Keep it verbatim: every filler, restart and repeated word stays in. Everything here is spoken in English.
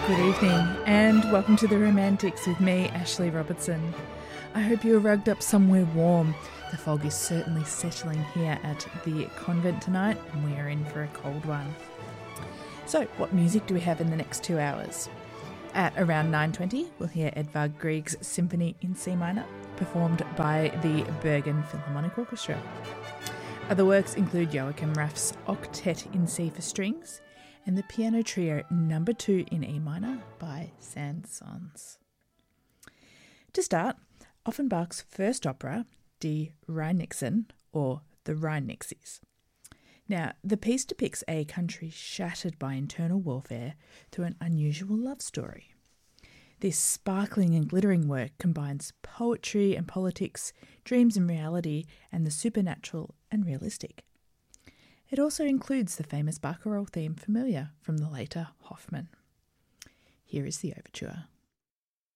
Good evening and welcome to The Romantics with me, Ashley Robertson. I hope you're rugged up somewhere warm. The fog is certainly settling here at the convent tonight and we are in for a cold one. So, what music do we have in the next two hours? At around nine twenty, we'll hear Edvard Grieg's Symphony in C minor, performed by the Bergen Philharmonic Orchestra. Other works include Joachim Raff's Octet in C for strings and the piano trio number two in E minor by Saint-Saëns. To start, Offenbach's first opera, Die Rheinnixen, or The Rheinnixies. Now, the piece depicts a country shattered by internal warfare through an unusual love story. This sparkling and glittering work combines poetry and politics, dreams and reality, and the supernatural and realistic. It also includes the famous barcarolle theme familiar from the later Hoffmann. Here is the overture.